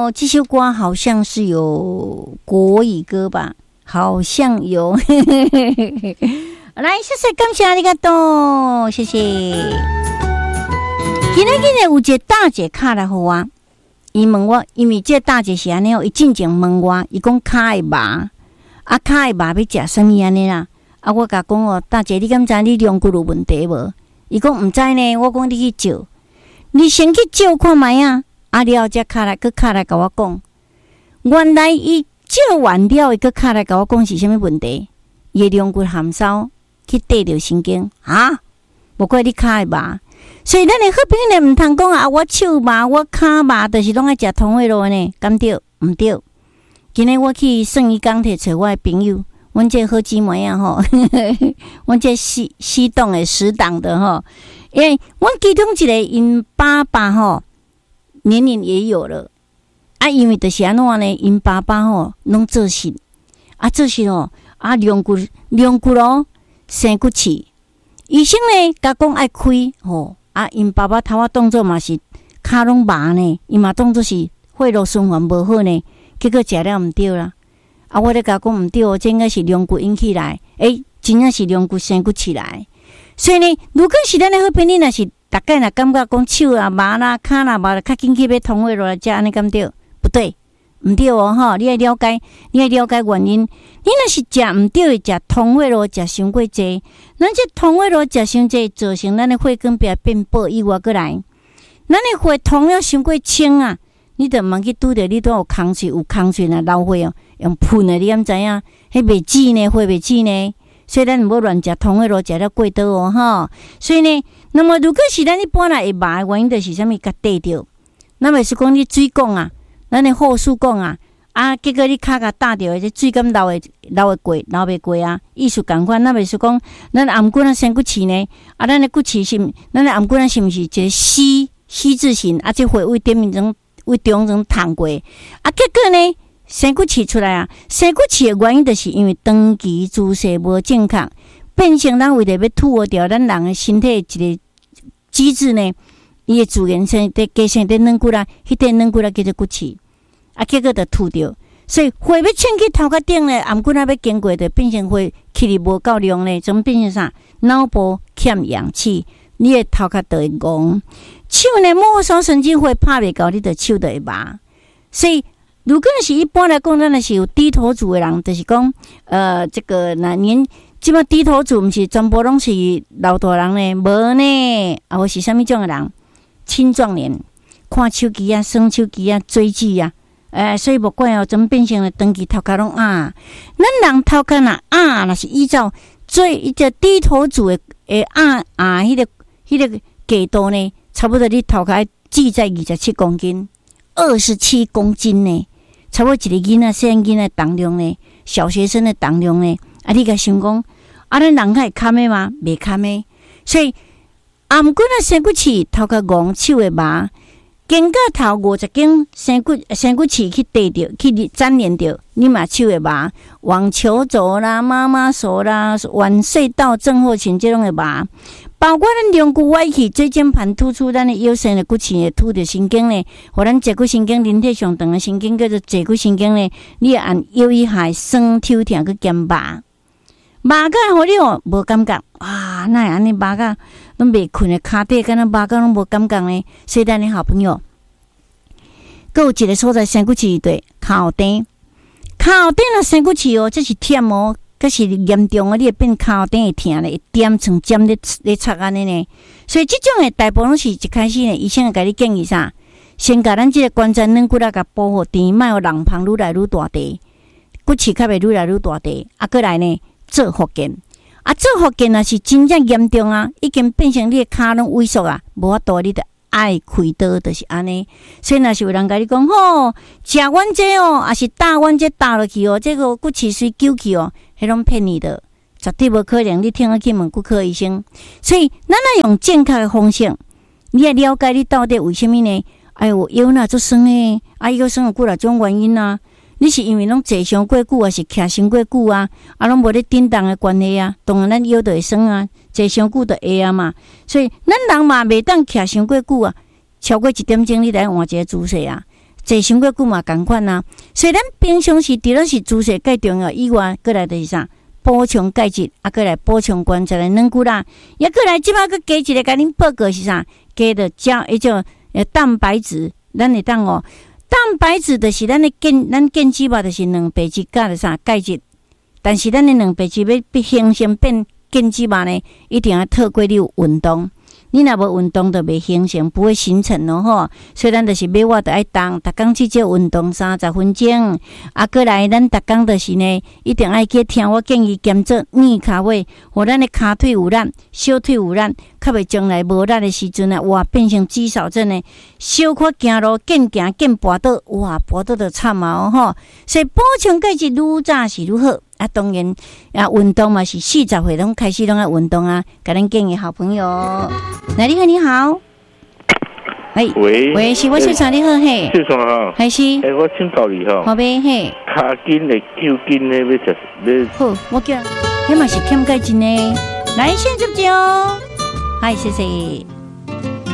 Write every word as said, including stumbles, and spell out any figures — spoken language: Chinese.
哦，这首歌好像是有国语歌吧？好像有。来，谢谢，感谢你个多，谢谢。今日今日有一个大姐卡来给我，伊问我，因为这大姐是安尼哦，伊进前问我，伊讲卡的肉，啊卡的肉要食什么安尼啦？啊，我甲讲哦，大姐，你敢知你龙骨有问题无？伊讲毋知呢，我讲你去照，你先去照看卖啊，啊了后才卡来，佮卡来甲我讲，原来伊照完了，伊佮卡来甲我讲是啥物问题？伊的龙骨含烧去缀着神经啊，无怪你卡的肉。所以咱的好朋友呢，毋通讲啊，我手肉、我骹肉，就是拢爱食同位路呢，敢对？毋对。今日我去圣义港铁找我的朋友，阮这好姊妹啊吼，阮这西西栋的死党的吼，因为阮其中一个因爸爸吼年龄也有了，啊，因为就是安怎呢？因爸爸吼拢做事，啊做事吼啊两骨两骨咯，生骨刺。医生呢，甲讲爱开吼，啊，因爸爸头仔动作嘛是骹拢麻呢，伊嘛当作是血路循环无好呢，结果食了毋对啦。啊，我咧甲讲毋对哦，这应该是龙骨引起来，诶、欸，真正是龙骨生骨起来。所以呢，如果是咱的好朋友，若是大概若感觉讲手啊麻啦、骹啦麻啦，较紧去要通血落来食，安尼敢对？不对。毋对哦，吼！你要了解，你要了解原因。你若是食毋对，食通血路食伤过济，咱这通血路食伤济，造成咱的血管壁变薄以外过来，咱的血通了伤过清啊！你着茫去拄着你都有空喙，有空喙若流血哦，用喷的，你敢知影？迄袂止呢，血袂止呢，所以咱毋好乱食通血路，食了过多哦，吼！所以呢，那么如果是咱一般来会麻的原因，就是啥物？甲缀着，那么是讲你水管啊。咱的护士讲啊，啊，结果你骹甲打着，这水敢流会流会过，流袂过啊？意思共款，那袂是讲咱颔骨啊生骨刺呢？啊，咱的骨刺是，咱的颔骨啊是毋是一个 C C 字形？啊，这血位顶面种位中种通过，啊，结果呢生骨刺出来啊，生骨刺的原因就是因为长期姿势无正确，变成咱为着要吐掉咱人的身体一个机制呢。伊的自然生在加生在软骨啦，迄块软骨啦叫做骨刺，啊，结果就吐掉，所以血要冲去头壳顶咧，颔骨啊要经过，就变成血气力无够量咧，怎变成啥？脑部欠氧气，你的头壳就会戆。手呢，末梢神经会拍袂到，你的手就会麻。所以，如果是一般来讲，咱若是有低头族的人，就是讲，呃，这个那年。即摆低头族毋是全部拢是老大人呢，无呢，啊，或是啥物种的人？青壮年看手机啊、耍手机啊、追剧啊，诶、欸，所以无怪哦，怎么变成了长期头壳拢啊？咱人头壳若啊，若是依照最一个低头族的诶啊啊，迄、那个迄、那个角度呢，差不多你头壳记在二十七公斤、二十七公斤呢，差不多一个囡仔、细囡仔重量呢，小学生的重量呢，啊，你甲想讲，啊，咱人会堪的吗？袂堪的，所以。颔骨啊，生骨刺，头壳戆，手会麻，经过头五十根生骨生骨刺去缀着，去粘连着，你嘛手会麻。网球肘啦、妈妈手啦、腕隧道症候群这种会麻，包括咱两骨歪去、椎间盘突出，咱的腰身的骨刺会突着神经呢，互咱坐骨神经人体上长的神经叫做坐骨神经呢，你按腰以下酸抽疼去减麻。麻甲互你哦无感觉，哇，那安尼麻甲拢袂困的骹底，敢若麻甲拢无感觉呢。所以咱的好朋友，佮有一个所在生骨刺对骹后顶，骹后顶若生骨刺哦，这是忝哦，这是严重哦，你会变骹后顶会疼咧，会点像尖咧咧插安尼呢。所以这种的大部分拢是一开始呢，医生会甲你建议啥？先甲咱这个关节软骨啊，甲保护甜，莫有人胖愈来愈大地，骨刺较袂愈来愈大地，啊，过来呢？做复健啊，做复健若是真正严重啊，已经变成你的骹拢萎缩啊，无法度，你得爱开刀，就是安尼。所以若是有人甲你讲，吼，食阮这哦，也是打阮这打落去哦，这个骨刺水揪去哦，迄拢骗你的，绝对无可能。你听下去问骨科医生。所以，咱要用正确的方式，你要了解你到底为什么呢？哎呦，腰哪做酸诶，啊，腰酸有几啊种原因啊。你是因为拢坐伤过久，还是徛伤过久啊？啊，拢无咧震动的关系啊，当然咱腰就会酸啊，坐伤久就会啊嘛。所以咱人嘛袂当徛伤过久啊，超过一点钟你来换一个姿势啊。 坐伤过久嘛共款啊。所以咱平常时除了是姿势介重要以外，过来就是啥？补充钙质，啊，过来补充关节的软骨啦，也过来即摆佮加一个，甲恁报告是啥？加的胶，迄种呃蛋白质，咱会当哦。蛋白质就是咱的健，咱健肌嘛，就是蛋白质加的啥钙质。但是咱的蛋白质要要形成变健肌嘛呢，一定要透过你有运动。你若无运动，就袂形成，不会形成咯吼。所以咱就是要我着爱动，逐工去做运动三十分钟。啊，过来咱逐工就是呢，一定爱去听我建议兼做练骹位，互咱的骹腿有力，小腿有力，较袂将来无力的时阵啊，哇，变成肌少症呢，小可行路见行见跋倒，哇，跋倒就惨啊吼。所以补充钙质愈早是愈好。啊，当然啊，运动嘛是四十岁拢开始拢爱运动啊。甲咱建议好朋友，来你好，你好，喂喂喂，是我小常你好嘿， 小常哈， 还是？ 诶，我请教你哈， 好呗嘿， 骹筋的、脚筋的要食要。 好，我叫，迄嘛是欠钙质呢，来先接接哦，嗨，谢谢。